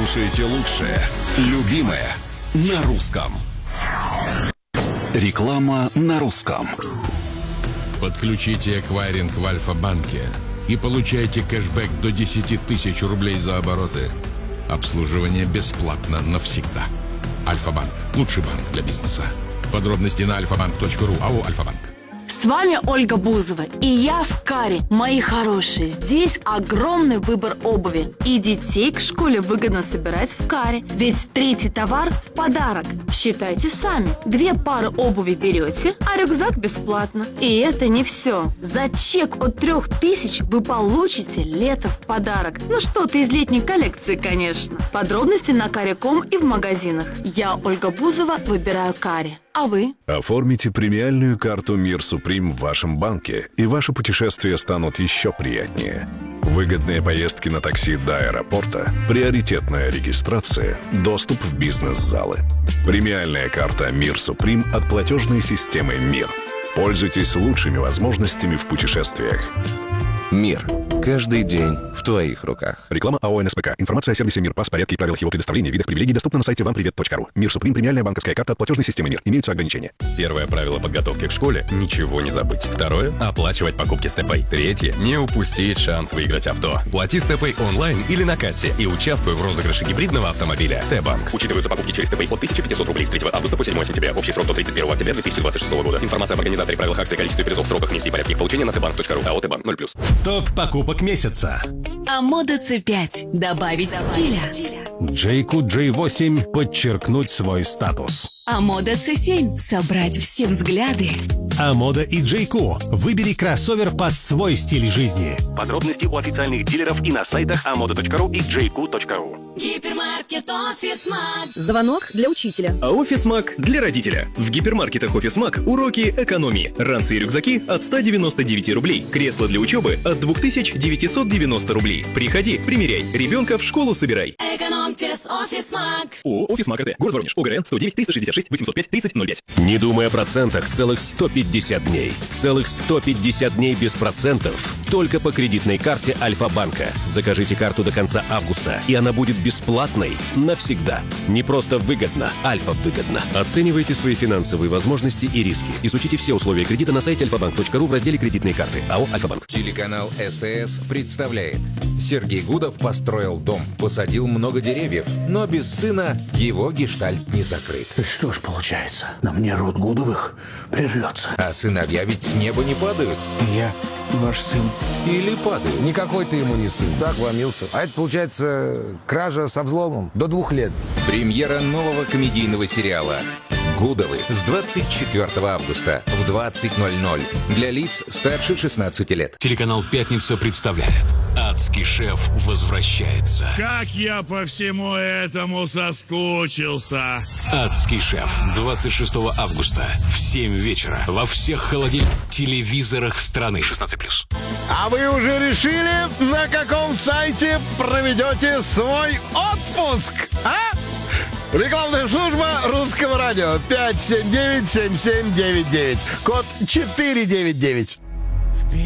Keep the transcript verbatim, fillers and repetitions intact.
слушаете лучшее, любимое на русском. Реклама на русском. Подключите эквайринг в Альфа-банке и получайте кэшбэк до десять тысяч рублей за обороты. Обслуживание бесплатно навсегда. Альфа-банк. Лучший банк для бизнеса. Подробности на альфа банк точка ру. АО «Альфа-банк». С вами Ольга Бузова, и я в Каре. Мои хорошие, здесь огромный выбор обуви. И детей к школе выгодно собирать в Каре, ведь третий товар в подарок. Считайте сами. Две пары обуви берете, а рюкзак бесплатно. И это не все. За чек от трех тысяч вы получите лето в подарок. Ну, что-то из летней коллекции, конечно. Подробности на каре точка ком и в магазинах. Я, Ольга Бузова, выбираю Каре. А вы? Оформите премиальную карту «Мир Суприм» в вашем банке, и ваши путешествия станут еще приятнее. Выгодные поездки на такси до аэропорта, приоритетная регистрация, доступ в бизнес-залы. Премиальная карта «Мир Суприм» от платежной системы «Мир». Пользуйтесь лучшими возможностями в путешествиях. Мир. Каждый день в твоих руках. Реклама АО НСПК. Информация о сервисе «Мир», пас, порядке и правилах его предоставления, видах привилегий доступна на сайте вам привет точка ру. «Мир Суприм» — премиальная банковская карта от платежной системы «Мир». Имеются ограничения. Первое правило подготовки к школе – ничего не забыть. Второе – оплачивать покупки Степэй. Третье – не упустить шанс выиграть авто. Плати Степэй онлайн или на кассе и участвуй в розыгрыше гибридного автомобиля. Т-банк. Учитываются покупки через Степэй от тысяча пятьсот рублей с третьего августа по седьмое сентября. Общий срок до тридцать первого октября две тысячи двадцать шестого года. Информация об организаторе, правилах акции, количестве призов, сроках, месте и порядке их получения на тэ банк точка ру. АО «Т-банк» ноль плюс. Топ покупок месяца. Амода Ц пять. Добавить стиля. Джейку джей восемь. Подчеркнуть свой статус. Амода Ц семь. Собрать все взгляды. Амода и Джейку. Выбери кроссовер под свой стиль жизни. Подробности у официальных дилеров и на сайтах амода точка ру и джейку точка ру. Гипермаркет Офисмаг. Звонок для учителя. А Офисмаг для родителя. В гипермаркетах Офисмаг уроки экономии. Ранцы и рюкзаки от ста девяноста девяти рублей. Кресло для учебы от двух тысяч девятисот девяноста рублей. Приходи, примеряй. Ребенка в школу собирай. Экономьте с Офисмаг. О, Офисмаг РТ. Город Воронеж. ОГРН сто девять триста шестьдесят шесть восемьсот пять тридцать ноль пять. Не думай о процентах целых сто пятьдесят дней. Целых сто пятьдесят дней без процентов. Только по кредитной карте Альфа-банка. Закажите карту до конца августа, и она будет бесплатной навсегда. Не просто выгодно, Альфа выгодно. Оценивайте свои финансовые возможности и риски. Изучите все условия кредита на сайте альфа банк точка ру в разделе «Кредитные карты». АО «Альфа-банк». Телеканал СТС представляет. Сергей Гудов построил дом, посадил много деревьев, но без сына его гештальт не закрыт. Что ж получается, на мне род Гудовых прервется. А сыновья ведь с неба не падают. Я ваш сын. Или падают. Никакой ты ему не сын. Так вломился. А это получается кража со взломом до двух лет. Премьера нового комедийного сериала «Гудовы» с двадцать четвёртого августа в двадцать ноль ноль для лиц старше шестнадцати лет. Телеканал «Пятница» представляет. Адский шеф возвращается. Как я по всему этому соскучился. Адский шеф. двадцать шестого августа в семь вечера во всех холодильных телевизорах страны. шестнадцать плюс. А вы уже решили, на каком сайте проведете свой отпуск? А? Рекламная служба Русского радио. пять семь девять семь семь девять девять. Код четыре девять девять.